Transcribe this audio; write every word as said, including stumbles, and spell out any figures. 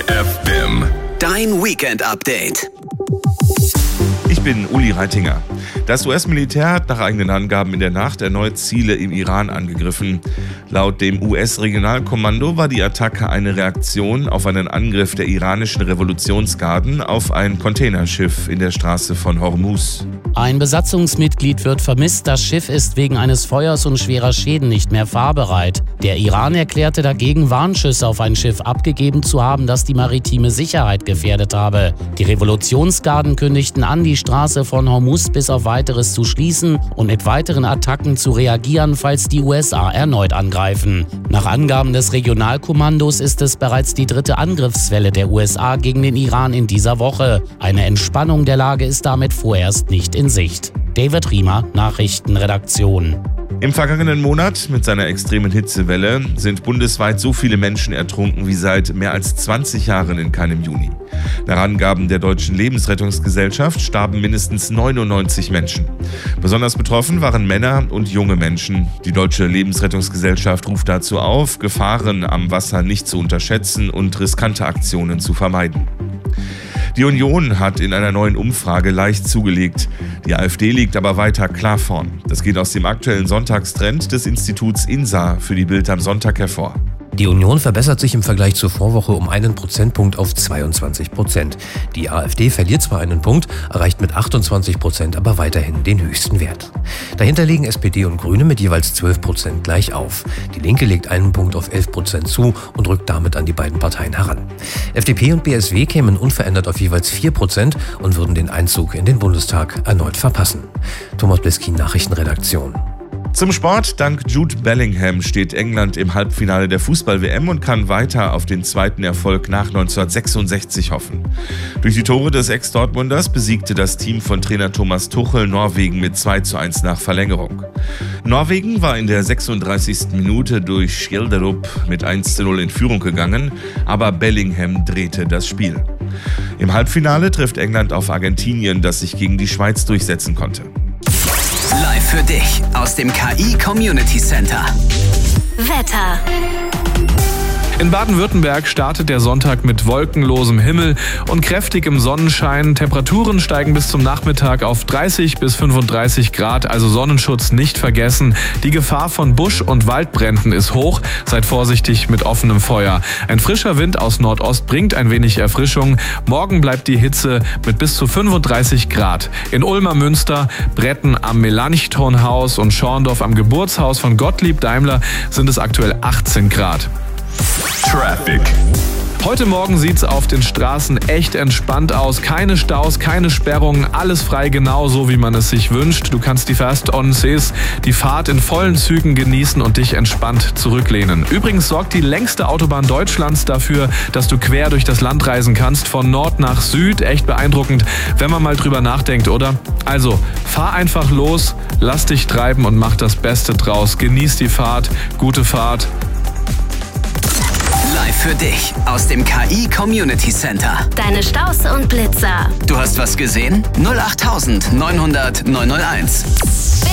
F M. Dein Weekend-Update. Ich bin Uli Reitinger. Das U S-Militär hat nach eigenen Angaben in der Nacht erneut Ziele im Iran angegriffen. Laut dem U S-Regionalkommando war die Attacke eine Reaktion auf einen Angriff der iranischen Revolutionsgarden auf ein Containerschiff in der Straße von Hormuz. Ein Besatzungsmitglied wird vermisst. Das Schiff ist wegen eines Feuers und schwerer Schäden nicht mehr fahrbereit. Der Iran erklärte dagegen, Warnschüsse auf ein Schiff abgegeben zu haben, das die maritime Sicherheit gefährdet habe. Die Revolutionsgarden kündigten an, die Straße von Hormuz bis auf Weiteres zu schließen und mit weiteren Attacken zu reagieren, falls die U S A erneut angreifen. Nach Angaben des Regionalkommandos ist es bereits die dritte Angriffswelle der U S A gegen den Iran in dieser Woche. Eine Entspannung der Lage ist damit vorerst nicht in Sicht. David Riemer, Nachrichtenredaktion. Im vergangenen Monat mit seiner extremen Hitzewelle sind bundesweit so viele Menschen ertrunken wie seit mehr als zwanzig Jahren in keinem Juni. Nach Angaben der Deutschen Lebensrettungsgesellschaft starben mindestens neunundneunzig Menschen. Besonders betroffen waren Männer und junge Menschen. Die Deutsche Lebensrettungsgesellschaft ruft dazu auf, Gefahren am Wasser nicht zu unterschätzen und riskante Aktionen zu vermeiden. Die Union hat in einer neuen Umfrage leicht zugelegt. Die AfD liegt aber weiter klar vorn. Das geht aus dem aktuellen Sonntagstrend des Instituts INSA für die Bild am Sonntag hervor. Die Union verbessert sich im Vergleich zur Vorwoche um einen Prozentpunkt auf zweiundzwanzig Prozent. Die AfD verliert zwar einen Punkt, erreicht mit achtundzwanzig Prozent aber weiterhin den höchsten Wert. Dahinter liegen S P D und Grüne mit jeweils zwölf Prozent gleich auf. Die Linke legt einen Punkt auf elf Prozent zu und rückt damit an die beiden Parteien heran. F D P und B S W kämen unverändert auf jeweils vier Prozent und würden den Einzug in den Bundestag erneut verpassen. Thomas Bliskin, Nachrichtenredaktion. Zum Sport. Dank Jude Bellingham steht England im Halbfinale der Fußball-W M und kann weiter auf den zweiten Erfolg nach neunzehnhundertsechsundsechzig hoffen. Durch die Tore des Ex-Dortmunders besiegte das Team von Trainer Thomas Tuchel Norwegen mit zwei zu eins nach Verlängerung. Norwegen war in der sechsunddreißigsten Minute durch Skjelderup mit eins zu null in Führung gegangen, aber Bellingham drehte das Spiel. Im Halbfinale trifft England auf Argentinien, das sich gegen die Schweiz durchsetzen konnte. Live für dich aus dem K I Community Center. Wetter. In Baden-Württemberg startet der Sonntag mit wolkenlosem Himmel und kräftigem Sonnenschein. Temperaturen steigen bis zum Nachmittag auf dreißig bis fünfunddreißig Grad, also Sonnenschutz nicht vergessen. Die Gefahr von Busch- und Waldbränden ist hoch. Seid vorsichtig mit offenem Feuer. Ein frischer Wind aus Nordost bringt ein wenig Erfrischung. Morgen bleibt die Hitze mit bis zu fünfunddreißig Grad. In Ulmer Münster, Bretten am Melanchthonhaus und Schorndorf am Geburtshaus von Gottlieb Daimler sind es aktuell achtzehn Grad. Traffic. Heute Morgen sieht's auf den Straßen echt entspannt aus. Keine Staus, keine Sperrungen, alles frei, genau so wie man es sich wünscht. Du kannst die Fast-on-Sees, die Fahrt in vollen Zügen genießen und dich entspannt zurücklehnen. Übrigens sorgt die längste Autobahn Deutschlands dafür, dass du quer durch das Land reisen kannst, von Nord nach Süd. Echt beeindruckend, wenn man mal drüber nachdenkt, oder? Also, fahr einfach los, lass dich treiben und mach das Beste draus. Genieß die Fahrt, gute Fahrt. Live für dich aus dem K I Community Center. Deine Staus und Blitzer. Du hast was gesehen? null acht neunhundert neunhunderteins.